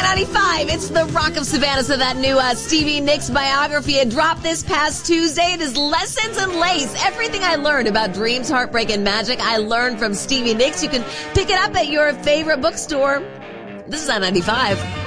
95. It's the Rock of Savannah. So that new Stevie Nicks biography had dropped this past Tuesday. It is Lessons in Lace. Everything I learned about dreams, heartbreak, and magic, I learned from Stevie Nicks. You can pick it up at your favorite bookstore. This is on 95.